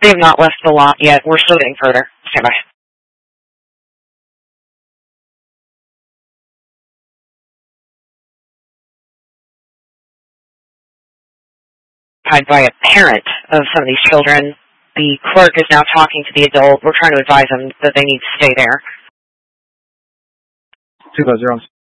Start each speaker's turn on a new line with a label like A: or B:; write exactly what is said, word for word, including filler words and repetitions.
A: They have not left the lot yet. We're still getting further. Stand by. By a parent of some of these children. The clerk is now talking to the adult. We're trying to advise them that they need to stay there.
B: two five zero.